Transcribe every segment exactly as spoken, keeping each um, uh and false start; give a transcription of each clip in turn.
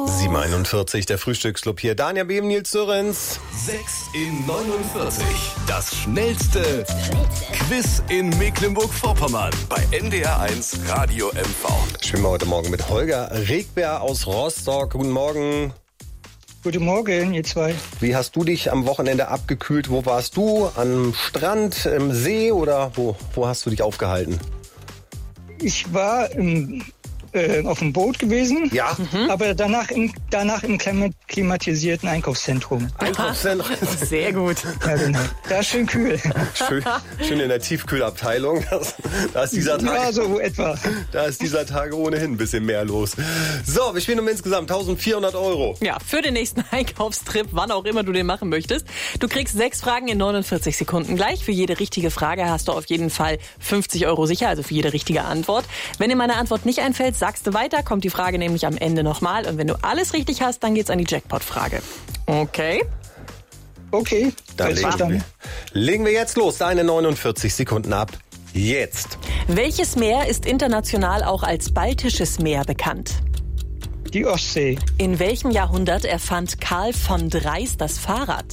sieben Uhr einundvierzig, der Frühstücksclub hier. Daniel Beben, Nils Dürrens. sechs in neunundvierzig. Das schnellste Quiz in Mecklenburg-Vorpommern. Bei N D R eins Radio M V. Spielen wir heute Morgen mit Holger Regber aus Rostock. Guten Morgen. Guten Morgen, ihr zwei. Wie hast du dich am Wochenende abgekühlt? Wo warst du? Am Strand, im See oder wo, wo hast du dich aufgehalten? Ich war im, äh, auf dem Boot gewesen, Ja. mhm. aber danach im, danach im klimatisierten Einkaufszentrum. Einkaufszentrum. Sehr gut. Ja, genau. Da ist schön kühl. Schön, schön in der Tiefkühlabteilung. Das, da, ist dieser Tag, Ja, so etwa. da ist dieser Tage ohnehin ein bisschen mehr los. So, wir spielen um insgesamt eintausendvierhundert Euro. Ja, für den nächsten Einkaufstrip, wann auch immer du den machen möchtest. Du kriegst sechs Fragen in neunundvierzig Sekunden gleich. Für jede richtige Frage hast du auf jeden Fall fünfzig Euro sicher, also für jede richtige Antwort. Wenn dir meine Antwort nicht einfällt, sagst du weiter, kommt die Frage nämlich am Ende nochmal. Und wenn du alles richtig hast, dann geht's an die Jackpot-Frage. Okay? Okay, Dann legen wir, verstanden. legen wir jetzt los. Deine neunundvierzig Sekunden ab. Jetzt. Welches Meer ist international auch als Baltisches Meer bekannt? Die Ostsee. In welchem Jahrhundert erfand Karl von Dreis das Fahrrad?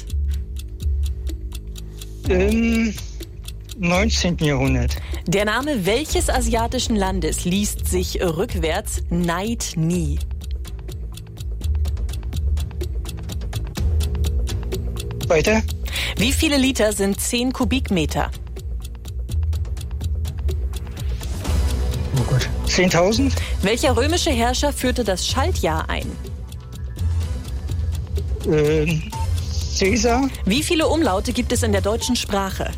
Im neunzehnten Jahrhundert. Der Name welches asiatischen Landes liest sich rückwärts Neid nie? Weiter. Wie viele Liter sind zehn Kubikmeter? Oh Gott. zehntausend. Welcher römische Herrscher führte das Schaltjahr ein? Ähm, Caesar. Wie viele Umlaute gibt es in der deutschen Sprache?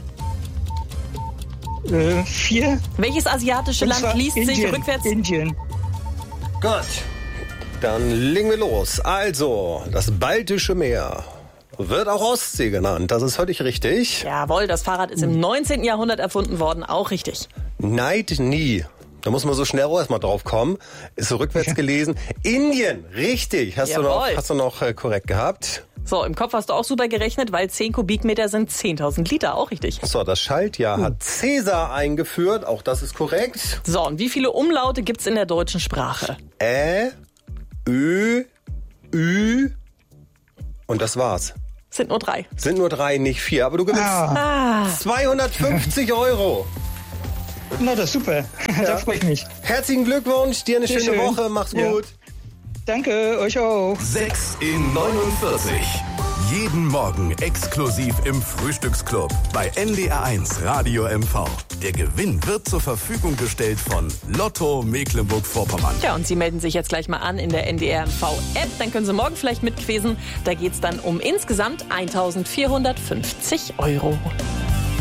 Äh, vier. Welches asiatische Und Land zwar liest Indien. sich rückwärts? Indien. Gut. Dann legen wir los. Also, das Baltische Meer wird auch Ostsee genannt. Das ist völlig richtig. Jawohl, das Fahrrad ist im neunzehnten Jahrhundert erfunden worden, auch richtig. Neid nie. Da muss man so schnell erstmal drauf kommen. Ist so rückwärts gelesen. Indien, richtig. Hast du noch, Jawohl. hast du noch äh, korrekt gehabt. So, im Kopf hast du auch super gerechnet, weil zehn Kubikmeter sind zehntausend Liter, auch richtig. So, das Schaltjahr hat Caesar eingeführt. Auch das ist korrekt. So, und wie viele Umlaute gibt's in der deutschen Sprache? Ä, Ö, Ü und das war's. Sind nur drei. Sind nur drei, nicht vier. Aber du gewinnst Ah, zweihundertfünfzig Euro. na, das ist super. Da freue ich mich. Herzlichen Glückwunsch. Dir eine Sehr schöne schön. Woche. Mach's Ja. gut. Danke, euch auch. sechs in neunundvierzig. Jeden Morgen exklusiv im Frühstücksclub bei N D R eins Radio M V. Der Gewinn wird zur Verfügung gestellt von Lotto Mecklenburg-Vorpommern. Tja, und Sie melden sich jetzt gleich mal an in der N D R M V-App. Dann können Sie morgen vielleicht mitquizzen. Da geht's dann um insgesamt eintausendvierhundertfünfzig Euro.